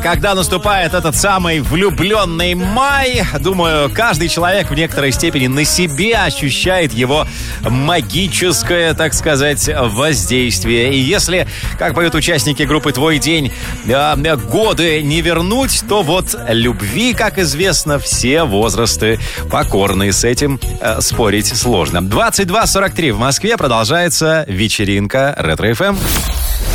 Когда наступает этот самый влюбленный май, думаю, каждый человек в некоторой степени на себе ощущает его магическое, так сказать, воздействие. И если, как поют участники группы «Твой день», годы не вернуть, то вот любви, как известно, все возрасты покорны. С этим спорить сложно. 22:43 в Москве продолжается вечеринка Ретро-ФМ.